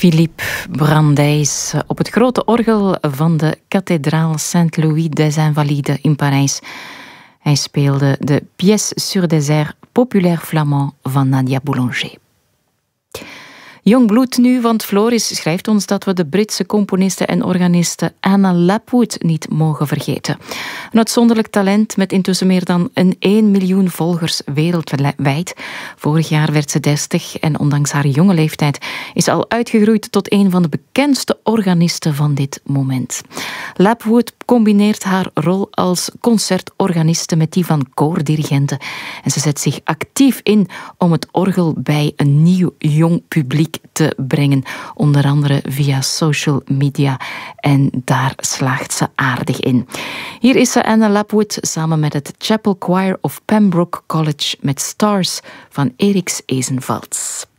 Philippe Brandeis op het grote orgel van de kathedraal Saint-Louis des Invalides in Parijs. Hij speelde de pièce sur des airs populaire flamand van Nadia Boulanger. Jong bloed nu, want Floris schrijft ons dat we de Britse componiste en organiste Anna Lapwood niet mogen vergeten. Een uitzonderlijk talent met intussen meer dan 1 miljoen volgers wereldwijd. Vorig jaar werd ze 30 en ondanks haar jonge leeftijd is ze al uitgegroeid tot een van de bekendste organisten van dit moment. Lapwood combineert haar rol als concertorganiste met die van koordirigente en ze zet zich actief in om het orgel bij een nieuw jong publiek te brengen, onder andere via social media, en daar slaagt ze aardig in. Hier is ze, Anna Lapwood, samen met het Chapel Choir of Pembroke College met Stars van Eriks Ezenvalds.